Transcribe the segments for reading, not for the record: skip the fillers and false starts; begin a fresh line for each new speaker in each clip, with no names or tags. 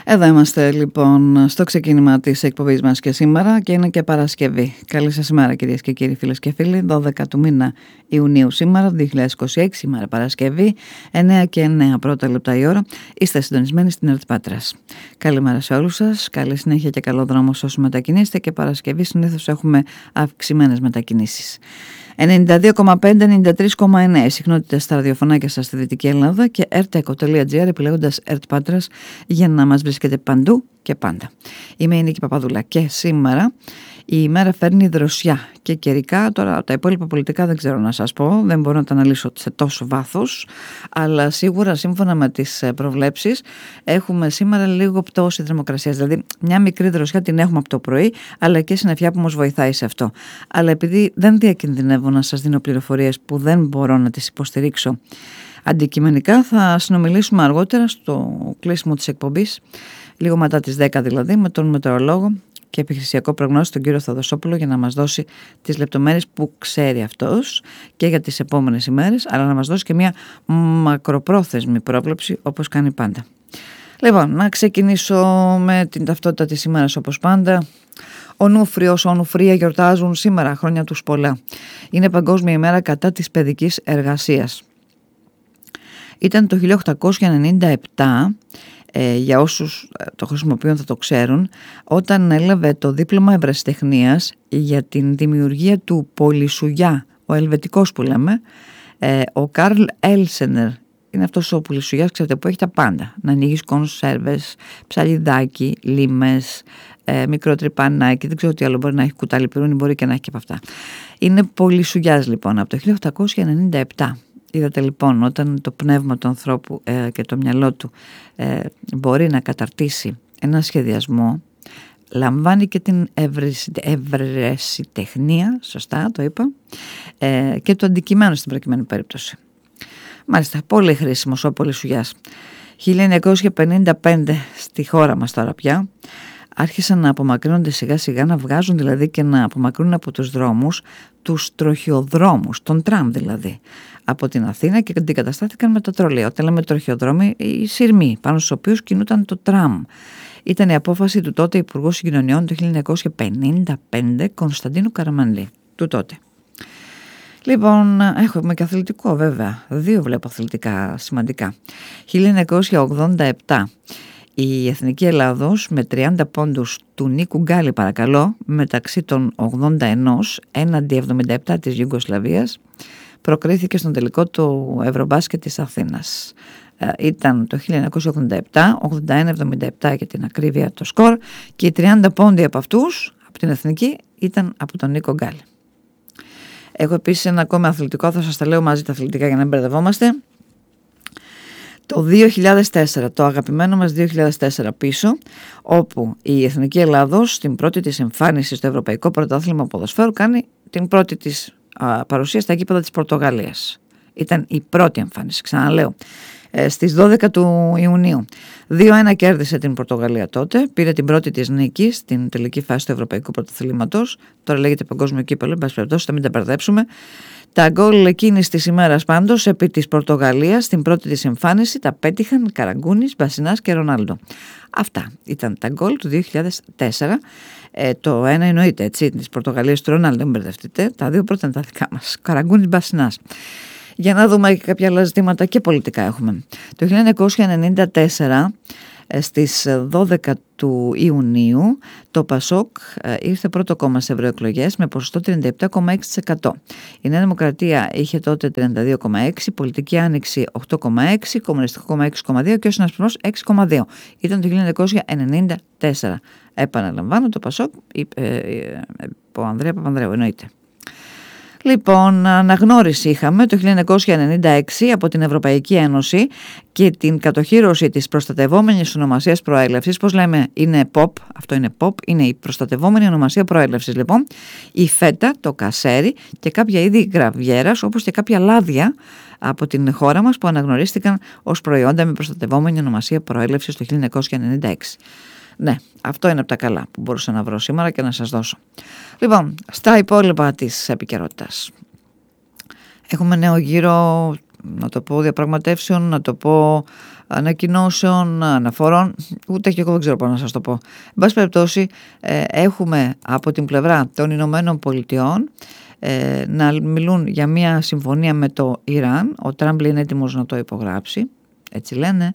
Εδώ είμαστε λοιπόν στο ξεκίνημα της εκπομπής μας και σήμερα και είναι και Παρασκευή. Καλή σας ημέρα κυρίες και κύριοι, φίλες και φίλοι. 12 του μήνα Ιουνίου σήμερα, 2026, ημέρα Παρασκευή, 9 και 9 πρώτα λεπτά η ώρα. Είστε συντονισμένοι στην ΕΡΤ Πάτρας. Καλημέρα σε όλους σας, καλή συνέχεια και καλό δρόμο σε όσους μετακινήσετε και Παρασκευή συνήθως έχουμε αυξημένες μετακινήσεις. 92,5-93,9 συχνότητες στα ραδιοφωνάκια σας στη Δυτική Ελλάδα και rteco.gr επιλέγοντας ΕΡΤ Πάτρας για να μας βρίσκετε παντού και πάντα. Είμαι η Νίκη Παπαδούλα και σήμερα η ημέρα φέρνει δροσιά και καιρικά. Τώρα τα υπόλοιπα πολιτικά δεν ξέρω να σας πω, δεν μπορώ να τα αναλύσω σε τόσο βάθος, αλλά σίγουρα σύμφωνα με τις προβλέψεις έχουμε σήμερα λίγο πτώση θερμοκρασίας, δηλαδή μια μικρή δροσιά την έχουμε από το πρωί, αλλά και συννεφιά που μας βοηθάει σε αυτό. Αλλά επειδή δεν διακινδυνεύω να σας δίνω πληροφορίες που δεν μπορώ να τις υποστηρίξω αντικειμενικά, θα συνομιλήσουμε αργότερα στο κλείσιμο της εκπομπής, λίγο μετά τις 10 δηλαδή, με τον μετεωρολόγο και επιχειρησιακό προγνώστη τον κύριο Θοδοσόπουλο για να μας δώσει τις λεπτομέρειες που ξέρει αυτός και για τις επόμενες ημέρες, αλλά να μας δώσει και μια μακροπρόθεσμη πρόβλεψη όπως κάνει πάντα. Λοιπόν, να ξεκινήσω με την ταυτότητα της ημέρας όπως πάντα. Ο Νούφριος, ο Νουφρία γιορτάζουν σήμερα, χρόνια τους πολλά. Είναι Παγκόσμια ημέρα κατά της παιδικής εργασίας. Ήταν το 1897, για όσους το χρησιμοποιούν θα το ξέρουν, όταν έλαβε το δίπλωμα ευρεσιτεχνίας για την δημιουργία του πολυσουγιά, ο ελβετικός που λέμε, ο Καρλ Έλσενερ. Είναι αυτός ο πολυσουγιάς, ξέρετε, που έχει τα πάντα. Να ανοίγεις κονσέρβες, ψαλιδάκι, λίμες, μικρό τρυπανάκι, δεν ξέρω τι άλλο μπορεί να έχει, κουτάλι πυρούνι, μπορεί και να έχει και από αυτά. Είναι πολυσουγιάς λοιπόν από το 1897. Είδατε λοιπόν, όταν το πνεύμα του ανθρώπου και το μυαλό του μπορεί να καταρτήσει ένα σχεδιασμό, λαμβάνει και την ευρεσιτεχνία, σωστά το είπα, και το αντικειμένο στην προκειμένη περίπτωση. Μάλιστα, πολύ χρήσιμος ο πολυσουγιάς. 1955 στη χώρα μας τώρα πια άρχισαν να απομακρύνονται σιγά σιγά, να βγάζουν δηλαδή και να απομακρύνουν από τους δρόμους τους τροχιοδρόμους, τον τραμ δηλαδή, από την Αθήνα και αντικαταστάθηκαν με τα τρολέα. Όταν λέμε τροχιοδρόμοι, οι σειρμοί πάνω στους οποίους κινούταν το τραμ. Ήταν η απόφαση του τότε Υπουργού Συγκοινωνιών το 1955, Κωνσταντίνου Καραμανλή, του τότε. Λοιπόν, έχουμε και αθλητικό βέβαια, δύο βλέπω αθλητικά σημαντικά. 1987. Η Εθνική Ελλάδος με 30 πόντους του Νίκου Γκάλη παρακαλώ, μεταξύ των 81 έναντι 77 της Ιουγκοσλαβίας, προκρίθηκε στον τελικό του Ευρωμπάσκετ της Αθήνας. Ήταν το 1987, 81-77 για την ακρίβεια το σκορ, και οι 30 πόντοι από αυτούς, από την Εθνική, ήταν από τον Νίκο Γκάλη. Έχω επίσης ένα ακόμα αθλητικό, θα σας τα λέω μαζί τα αθλητικά για να μην μπερδευόμαστε. Το 2004, το αγαπημένο μας 2004 πίσω, όπου η Εθνική Ελλάδος στην πρώτη της εμφάνιση στο Ευρωπαϊκό Πρωτάθλημα Ποδοσφαίρου κάνει την πρώτη της παρουσία στα γήπεδα της Πορτογαλίας. Ήταν η πρώτη εμφάνιση, ξαναλέω, στις 12 του Ιουνίου. 2-1 κέρδισε την Πορτογαλία τότε, πήρε την πρώτη της νίκη στην τελική φάση του Ευρωπαϊκού Πρωταθλήματος. Τώρα λέγεται Παγκόσμιο Κύπελλο, εν πάση περιπτώσει, θα μην τα μπερδέψουμε. Τα γκολ εκείνης της ημέρας πάντως επί της Πορτογαλίας στην πρώτη της εμφάνιση τα πέτυχαν Καραγκούνης, Μπασινάς και Ρονάλντο. Αυτά ήταν τα γκολ του 2004. Το ένα εννοείται έτσι, της Πορτογαλίας του Ρονάλντο, μην μπερδευτείτε. Τα δύο πρώτα είναι τα δικά μας, Καραγκούνης, Μπασινάς. Για να δούμε και κάποια άλλα ζητήματα και πολιτικά έχουμε. Το 1994, στις 12 του Ιουνίου, το ΠΑΣΟΚ ήρθε πρώτο κόμμα σε ευρωεκλογές με ποσοστό 37,6%. Η Νέα Δημοκρατία είχε τότε 32,6%, Πολιτική Άνοιξη 8,6%, Κομμουνιστικό Κόμμα 6,2% και ο Συνασπισμός 6,2%. Ήταν το 1994. Επαναλαμβάνω, το ΠΑΣΟΚ, ο Ανδρέα Παπανδρέου εννοείται. Λοιπόν, αναγνώριση είχαμε το 1996 από την Ευρωπαϊκή Ένωση και την κατοχύρωση της προστατευόμενης ονομασίας προέλευσης. Πώς λέμε, είναι POP, αυτό είναι POP, είναι η προστατευόμενη ονομασία προέλευσης. Λοιπόν, η φέτα, το κασέρι και κάποια είδη γραβιέρας, όπως και κάποια λάδια από την χώρα μας που αναγνωρίστηκαν ως προϊόντα με προστατευόμενη ονομασία προέλευσης το 1996. Ναι, αυτό είναι από τα καλά που μπορούσα να βρω σήμερα και να σας δώσω. Λοιπόν, στα υπόλοιπα της επικαιρότητας. Έχουμε νέο γύρο, να το πω, διαπραγματεύσεων, να το πω ανακοινώσεων, αναφορών, ούτε και εγώ δεν ξέρω πώς να σας το πω. Εν πάση περιπτώσει, έχουμε από την πλευρά των Ηνωμένων Πολιτειών να μιλούν για μια συμφωνία με το Ιράν. Ο Τραμπ είναι έτοιμος να το υπογράψει, έτσι λένε.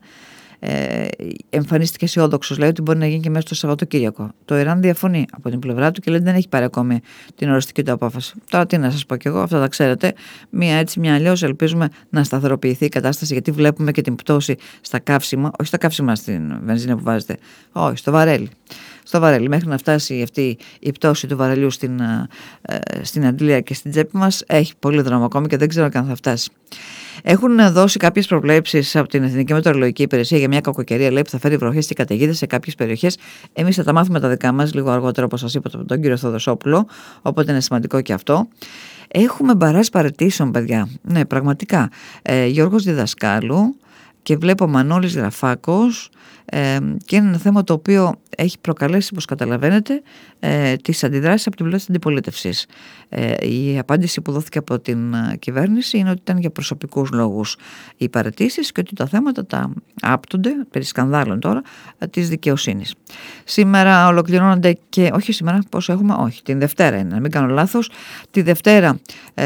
Εμφανίστηκε αισιόδοξος, λέει ότι μπορεί να γίνει και μέσα στο Σαββατοκύριακο. Το Ιράν διαφωνεί από την πλευρά του και λέει ότι δεν έχει πάρει ακόμη την οριστική του απόφαση. Τώρα τι να σας πω κι εγώ, αυτά τα ξέρετε. Μία έτσι, μία αλλιώς. Ελπίζουμε να σταθεροποιηθεί η κατάσταση, γιατί βλέπουμε και την πτώση στα καύσιμα, όχι στα καύσιμα στην βενζίνα που βάζετε, όχι, στο βαρέλι. Στο βαρέλι, μέχρι να φτάσει αυτή η πτώση του βαρελιού στην αντλία και στην τσέπη μας, έχει πολύ δρόμο ακόμη και δεν ξέρω καν θα φτάσει. Έχουν δώσει κάποιες προβλέψεις από την Εθνική Μετεωρολογική Υπηρεσία για μια κακοκαιρία, λέει, που θα φέρει βροχές και καταιγίδες σε κάποιες περιοχές. Εμείς θα τα μάθουμε τα δικά μας λίγο αργότερα, όπως σας είπα, τον κύριο Θοδοσόπουλο, οπότε είναι σημαντικό και αυτό. Έχουμε μπαράζ παραιτήσεων, παιδιά. Ναι, πραγματικά. Γιώργος Διδασκάλου και βλέπω Μανώλης Γραφάκος, και είναι ένα θέμα το οποίο έχει προκαλέσει, όπως καταλαβαίνετε, τις αντιδράσεις από την πλευρά της αντιπολίτευσης. Η απάντηση που δόθηκε από την κυβέρνηση είναι ότι ήταν για προσωπικούς λόγους οι παραιτήσεις και ότι τα θέματα τα άπτονται, περί σκανδάλων τώρα, της δικαιοσύνης. Σήμερα ολοκληρώνονται και, όχι σήμερα, πόσο έχουμε, όχι, την Δευτέρα είναι, να μην κάνω λάθος, τη Δευτέρα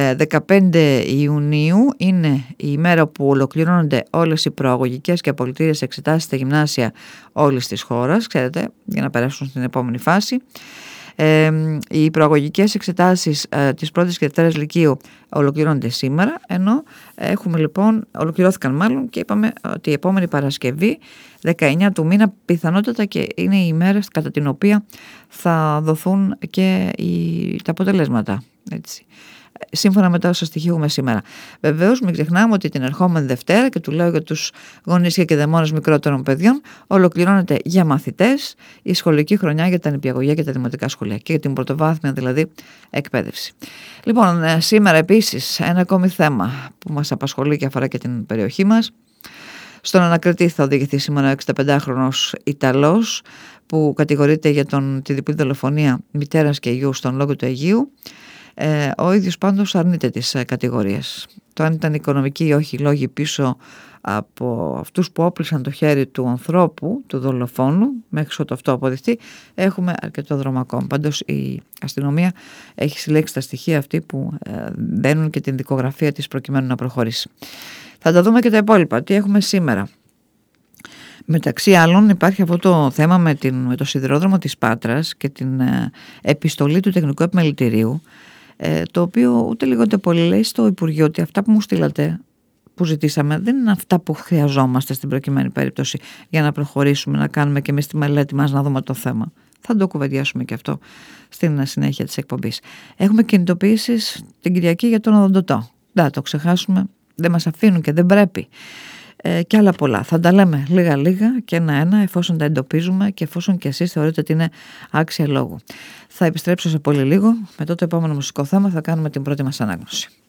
15 Ιουνίου είναι η ημέρα που ολοκληρώνονται όλες οι προαγωγικές και απολυτήριες εξετάσεις στα γυμνάσια όλης της χώρας, ξέρετε, για να περάσουν στην επόμενη φάση. Οι προαγωγικές εξετάσεις της πρώτης και δευτέρας λυκείου ολοκληρώνονται σήμερα, ενώ ολοκληρώθηκαν μάλλον και είπαμε ότι η επόμενη Παρασκευή 19 του μήνα πιθανότατα και είναι η ημέρα κατά την οποία θα δοθούν και τα αποτελέσματα, έτσι, σύμφωνα με τα όσα στοιχείουμε σήμερα. Βεβαίως μην ξεχνάμε ότι την ερχόμενη Δευτέρα, και του λέω για τους γονείς και κηδεμόνες μικρότερων παιδιών, ολοκληρώνεται για μαθητές η σχολική χρονιά για τα νηπιαγωγεία και τα δημοτικά σχολεία και για την πρωτοβάθμια δηλαδή εκπαίδευση. Λοιπόν, σήμερα επίσης ένα ακόμη θέμα που μας απασχολεί και αφορά και την περιοχή μας. Στον ανακριτή θα οδηγηθεί σήμερα ο 65χρονος Ιταλός που κατηγορείται για τη διπλή δολοφονία μητέρας και γιου στον Λόγο του Αιγείου. Ο ίδιος πάντως αρνείται τις κατηγορίες. Το αν ήταν οικονομικοί ή όχι λόγοι πίσω από αυτούς που όπλησαν το χέρι του ανθρώπου, του δολοφόνου, μέχρι ότου αυτό αποδειχτεί, έχουμε αρκετό δρόμο ακόμα. Πάντως η αστυνομία έχει συλλέξει τα στοιχεία αυτή που δένουν και την δικογραφία της προκειμένου να προχωρήσει. Θα τα δούμε και τα υπόλοιπα. Τι έχουμε σήμερα? Μεταξύ άλλων υπάρχει αυτό το θέμα με το σιδηρόδρομο της Πάτρας και την επιστολή του Τεχνικού Επιμελητηρίου, το οποίο ούτε λίγο ούτε πολύ λέει στο Υπουργείο ότι αυτά που μου στείλατε, που ζητήσαμε, δεν είναι αυτά που χρειαζόμαστε στην προκειμένη περίπτωση για να προχωρήσουμε, να κάνουμε και εμείς τη μελέτη μας, να δούμε το θέμα. Θα το κουβεντιάσουμε και αυτό στην συνέχεια της εκπομπής. Έχουμε κινητοποιήσεις την Κυριακή για τον οδοντοτό. Δεν το ξεχάσουμε, δεν μας αφήνουν και δεν πρέπει. Και άλλα πολλά. Θα τα λέμε λίγα-λίγα και ένα-ένα, εφόσον τα εντοπίζουμε και εφόσον και εσείς θεωρείτε ότι είναι άξια λόγου. Θα επιστρέψω σε πολύ λίγο. Μετά το επόμενο μουσικό θέμα θα κάνουμε την πρώτη μας ανάγνωση.